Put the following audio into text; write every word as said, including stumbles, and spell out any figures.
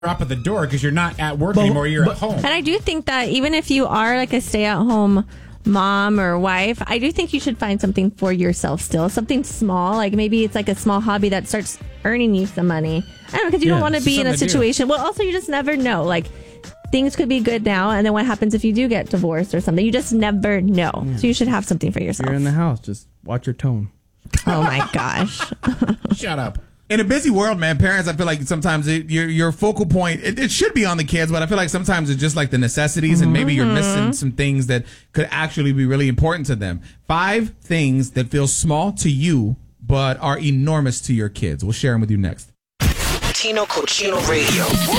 drop at the door because you're not at work But- anymore. You're but- at home. And I do think that even if you are like a stay-at-home mom or wife, I do think you should find something for yourself still. Something small, like maybe it's like a small hobby that starts earning you some money. I don't know, because you Yeah, don't want to be in a something to do. situation. Well, also, you just never know. Like, things could be good now, and then what happens if you do get divorced or something? You just never know. Yeah. So you should have something for If yourself. you're in the house, just watch your tone. Oh, my gosh. Shut up. In a busy world, man, parents, I feel like sometimes it, your your focal point, it, it should be on the kids, but I feel like sometimes it's just like the necessities and maybe you're missing some things that could actually be really important to them. Five things that feel small to you, but are enormous to your kids. We'll share them with you next. Tino Cochino Radio.